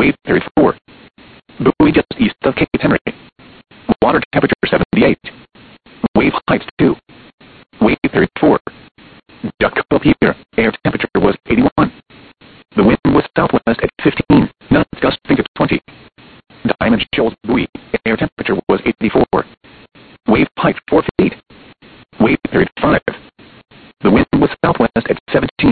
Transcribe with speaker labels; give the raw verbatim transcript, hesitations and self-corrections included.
Speaker 1: Wave thirty-four. Buoy just east of Cape Henry. Water temperature seventy-eight. Wave height two. Wave thirty-four. Jacob Pier. Air temperature was eighty-one. The wind was southwest at fifteen knots, gusting to twenty. Diamond Shoals Buoy. Air temperature was eighty-four. Wave height four feet. Wave thirty-five. The wind was southwest at seventeen